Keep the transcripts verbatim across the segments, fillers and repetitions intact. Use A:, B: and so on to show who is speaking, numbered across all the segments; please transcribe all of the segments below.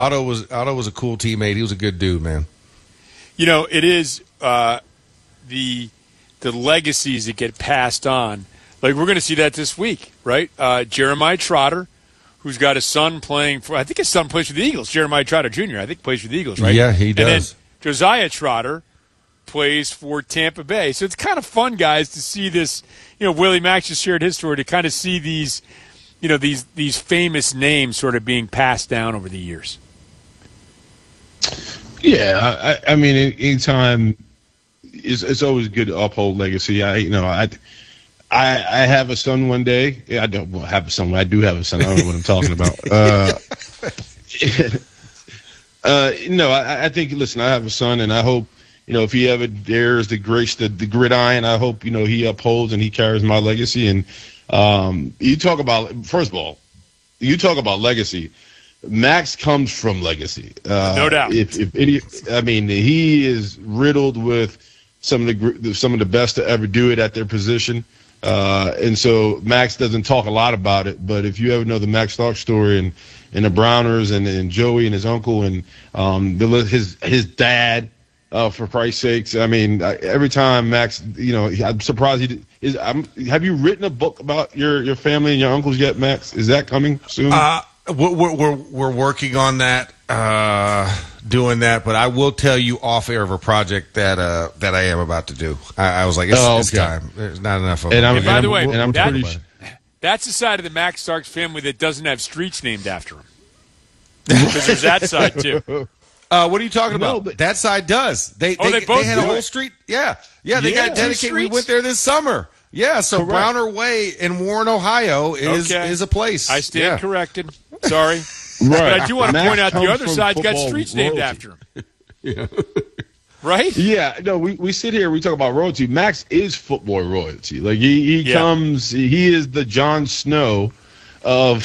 A: Otto was Otto was a cool teammate. He was a good dude, man.
B: You know, it is uh, the the legacies that get passed on. Like, we're going to see that this week, right? Uh, Jeremiah Trotter, who's got a son playing for, I think his son plays for the Eagles. Jeremiah Trotter Junior, I think, plays for the Eagles, right?
A: Yeah, he does.
B: And then Josiah Trotter plays for Tampa Bay. So it's kind of fun, guys, to see this. You know, Willie Max just shared his story, to kind of see these, you know, these these famous names sort of being passed down over the years.
C: Yeah, I, I mean, anytime it's, it's always good to uphold legacy. I, you know, I, I, I have a son one day. I don't well, have a son. I do have a son. I don't know what I'm talking about. Uh, uh, no, I, I think. Listen, I have a son, and I hope, you know, if he ever dares to grace the, the gridiron, I hope, you know, he upholds and he carries my legacy. And um, you talk about, first of all, you talk about legacy. Max comes from legacy. Uh,
B: no doubt.
C: If, if any, I mean, he is riddled with some of the some of the best to ever do it at their position. Uh, and so Max doesn't talk a lot about it, but if you ever know the Max Stark story and, and the Browners and, and Joey and his uncle and um, the, his his dad, uh, for Christ's sakes, I mean, I, every time Max, you know, I'm surprised he did, is. I'm, have you written a book about your, your family and your uncles yet, Max? Is that coming soon?
A: Uh, we're we're we're working on that, uh, doing that. But I will tell you off air of a project that uh, that I am about to do. I, I was like, it's,
C: oh, okay.
A: it's time. There's not enough of
C: and
A: it.
C: I'm,
B: And by
C: and
B: the way,
C: and I'm
B: that,
C: pretty sure.
B: that's the side of the Max Starks family that doesn't have streets named after him. Because there's that side too.
A: Uh, what are you talking
C: No,
A: about?
C: but-
A: that side does. They
B: Oh,
A: they,
B: they both
A: they had a
B: do
A: whole
B: it.
A: street. Yeah, yeah. They
C: Yeah.
A: got
C: Two
A: dedicated. We
B: streets?
A: went there this summer. Yeah, so
C: Correct.
A: Browner Way in Warren, Ohio, is
B: Okay.
A: is a place.
B: I stand
A: yeah.
B: corrected. Sorry.
C: Right.
B: But I do want to
C: Max
B: point out the
C: comes
B: other
C: from
B: side's got
C: football
B: streets named
C: royalty.
B: after him. Yeah. Right?
C: Yeah, no, we, we sit here, we talk about royalty. Max is football royalty. Like, he, he
B: Yeah.
C: comes, he is the Jon Snow of.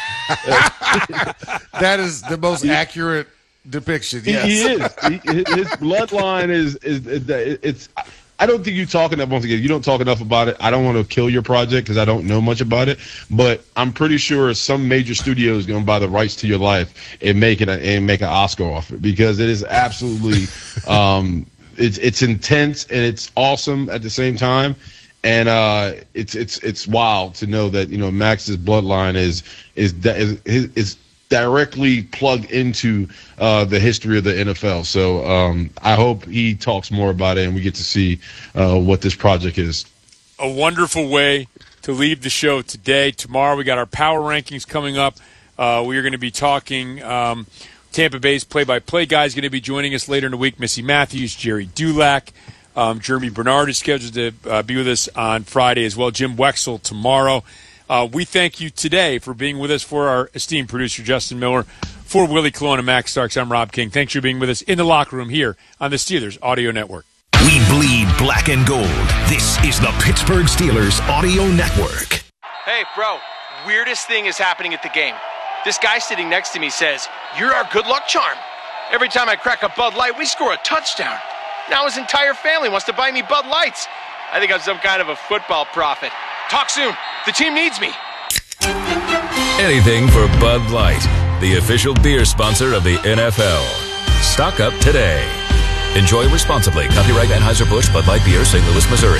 A: That is the most accurate depiction.
C: he,
A: Yes.
C: he is. He, his bloodline is, is, is, it's. I don't think you talk enough. Once again, you don't talk enough about it. I don't want to kill your project because I don't know much about it. But I'm pretty sure some major studio is going to buy the rights to your life and make it a, and make an Oscar off it, because it is absolutely, um, it's it's intense and it's awesome at the same time. And uh, it's it's it's wild to know that, you know, Max's bloodline is is is is, is directly plugged into uh, the history of the N F L. So um, I hope he talks more about it and we get to see uh, what this project is.
B: A wonderful way to leave the show today. Tomorrow we got our power rankings coming up. Uh, we are going to be talking um, Tampa Bay's play-by-play guy is going to be joining us later in the week. Missy Matthews, Jerry Dulac. Um, Jeremy Bernard is scheduled to uh, be with us on Friday as well. Jim Wexell tomorrow. Uh, we thank you today for being with us. For our esteemed producer, Justin Miller, for Willie Colon and Max Starks, I'm Rob King. Thanks for being with us in the locker room here on the Steelers Audio Network.
D: We bleed black and gold. This is the Pittsburgh Steelers Audio Network.
E: Hey, bro, weirdest thing is happening at the game. This guy sitting next to me says, "You're our good luck charm. Every time I crack a Bud Light, we score a touchdown. Now his entire family wants to buy me Bud Lights. I think I'm some kind of a football prophet. Talk soon. The team needs me."
F: Anything for Bud Light, the official beer sponsor of the N F L. Stock up today. Enjoy responsibly. Copyright Anheuser-Busch Bud Light Beer, Saint Louis, Missouri.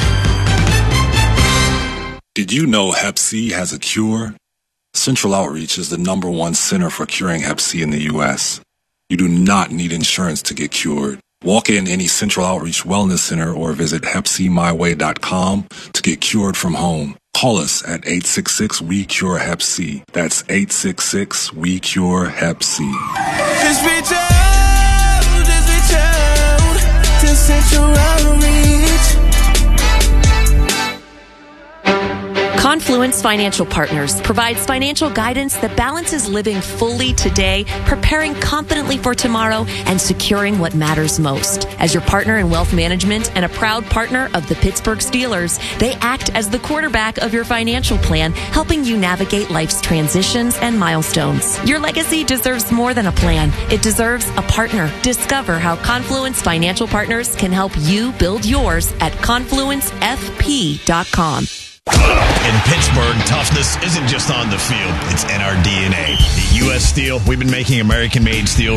G: Did you know Hep C has a cure? Central Outreach is the number one center for curing Hep C in the U S. You do not need insurance to get cured. Walk in any Central Outreach Wellness Center or visit hep c my way dot com to get cured from home. Call us at eight six six, we cure hep C. That's eight six six, we cure hep C.
H: Just reach out, just reach out to Central Outreach.
I: Confluence Financial Partners provides financial guidance that balances living fully today, preparing confidently for tomorrow, and securing what matters most. As your partner in wealth management and a proud partner of the Pittsburgh Steelers, they act as the quarterback of your financial plan, helping you navigate life's transitions and milestones. Your legacy deserves more than a plan. It deserves a partner. Discover how Confluence Financial Partners can help you build yours at confluence f p dot com.
J: In Pittsburgh, toughness isn't just on the field. It's in our D N A. At U S Steel, we've been making American-made steel